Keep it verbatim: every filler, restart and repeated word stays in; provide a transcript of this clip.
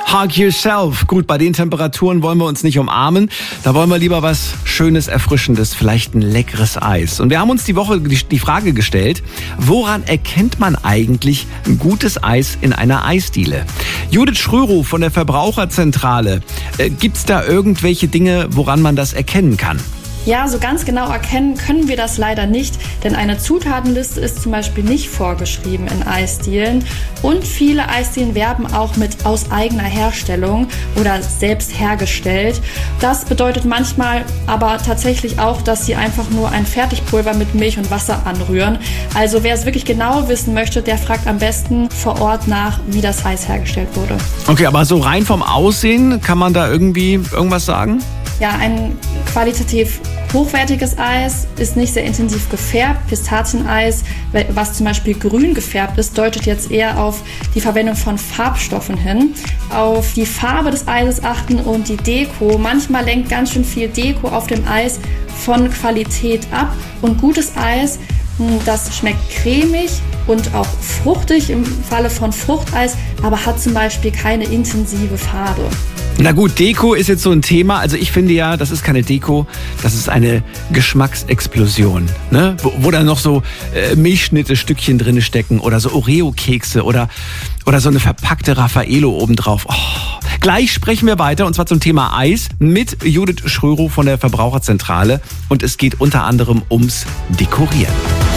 Hug yourself. Gut, bei den Temperaturen wollen wir uns nicht umarmen. Da wollen wir lieber was Schönes, Erfrischendes, vielleicht ein leckeres Eis. Und wir haben uns die Woche die Frage gestellt, woran erkennt man eigentlich ein gutes Eis in einer Eisdiele? Judith Schrörow von der Verbraucherzentrale. Äh, gibt's da irgendwelche Dinge, woran man das erkennen kann? Ja, so ganz genau erkennen können wir das leider nicht, denn eine Zutatenliste ist zum Beispiel nicht vorgeschrieben in Eisdielen und viele Eisdielen werben auch mit aus eigener Herstellung oder selbst hergestellt. Das bedeutet manchmal aber tatsächlich auch, dass sie einfach nur ein Fertigpulver mit Milch und Wasser anrühren. Also wer es wirklich genau wissen möchte, der fragt am besten vor Ort nach, wie das Eis hergestellt wurde. Okay, aber so rein vom Aussehen, kann man da irgendwie irgendwas sagen? Ja, ein qualitativ hochwertiges Eis ist nicht sehr intensiv gefärbt. Pistazieneis, was zum Beispiel grün gefärbt ist, deutet jetzt eher auf die Verwendung von Farbstoffen hin. Auf die Farbe des Eises achten und die Deko. Manchmal lenkt ganz schön viel Deko auf dem Eis von Qualität ab. Und gutes Eis, das schmeckt cremig und auch fruchtig im Falle von Fruchteis, aber hat zum Beispiel keine intensive Farbe. Na gut, Deko ist jetzt so ein Thema. Also ich finde ja, das ist keine Deko, das ist eine Geschmacksexplosion, ne? Wo, wo dann noch so äh, Milchschnitte Stückchen drin stecken oder so Oreo-Kekse oder, oder so eine verpackte Raffaello obendrauf. Oh. Gleich sprechen wir weiter und zwar zum Thema Eis mit Judith Schrörow von der Verbraucherzentrale und es geht unter anderem ums Dekorieren.